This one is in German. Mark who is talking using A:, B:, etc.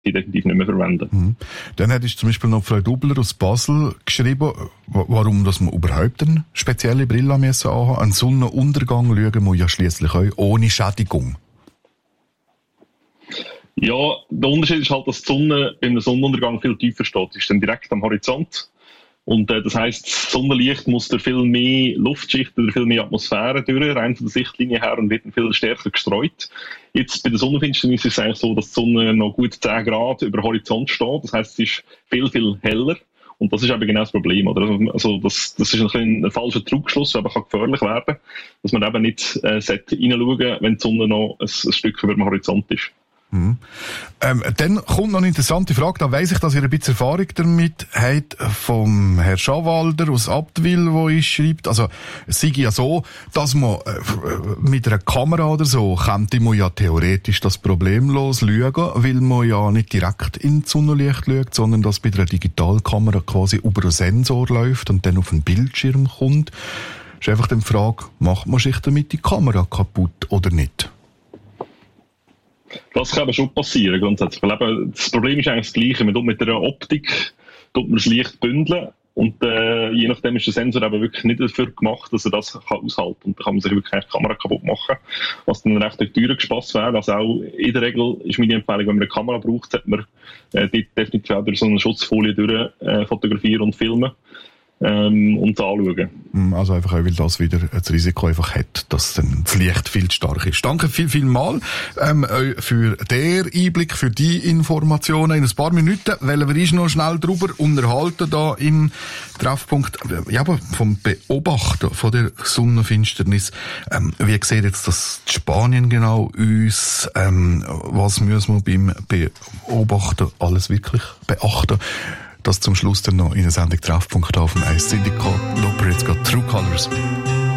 A: die definitiv nicht mehr verwenden.
B: Dann hat zum Beispiel noch Frau Dubler aus Basel geschrieben, warum dass man überhaupt eine spezielle Brille anhaben müssen. Einen Sonnenuntergang schauen muss ja schliesslich auch ohne Schädigung.
A: Ja, der Unterschied ist halt, dass die Sonne beim Sonnenuntergang viel tiefer steht. Die ist dann direkt am Horizont. Und das heisst, das Sonnenlicht muss durch viel mehr Luftschichten, durch viel mehr Atmosphäre durch, rein von der Sichtlinie her, und wird dann viel stärker gestreut. Jetzt bei der Sonnenfinsternis ist es eigentlich so, dass die Sonne noch gut 10 Grad über Horizont steht. Das heisst, es ist viel, viel heller. Und das ist eben genau das Problem, oder? Also, das ist ein falscher Trugschluss, der aber gefährlich werden kann, dass man eben nicht reinschauen, wenn die Sonne noch ein Stück über dem Horizont ist.
B: Dann kommt noch eine interessante Frage, da weiss ich, dass ihr ein bisschen Erfahrung damit habt, vom Herrn Schawalder aus Abtwil, wo ich schreibt, also es sei ja so, dass man mit einer Kamera oder so könnte man ja theoretisch das problemlos schauen, weil man ja nicht direkt ins Sonnenlicht schaut, sondern dass bei einer Digitalkamera quasi über einen Sensor läuft und dann auf den Bildschirm kommt. Ist einfach die Frage, macht man sich damit die Kamera kaputt oder nicht?
A: Das kann aber schon passieren, grundsätzlich. Das Problem ist eigentlich das Gleiche. Man tut mit der Optik das Licht bündeln, und je nachdem ist der Sensor aber wirklich nicht dafür gemacht, dass er das aushalten kann. Und da kann man sich wirklich die Kamera kaputt machen, was dann recht durch die Türen gespasst wäre. Also auch in der Regel ist meine Empfehlung, wenn man eine Kamera braucht, sollte man dort definitiv auch durch so eine Schutzfolie durch fotografieren und filmen. Und anschauen.
B: Also einfach auch, weil das wieder das Risiko einfach hat, dass dann das Licht viel zu stark ist. Danke viel mal für den Einblick, für die Informationen. In ein paar Minuten wollen wir uns noch schnell drüber unterhalten, da im Treffpunkt, ja, aber vom Beobachten von der Sonnenfinsternis. Wie sieht jetzt das in Spanien genau aus? Was müssen wir beim Beobachten alles wirklich beachten? Das zum Schluss dann noch in der Sendung Treffpunkt auf dem Eis Syndikat. Loper, jetzt geht True Colors.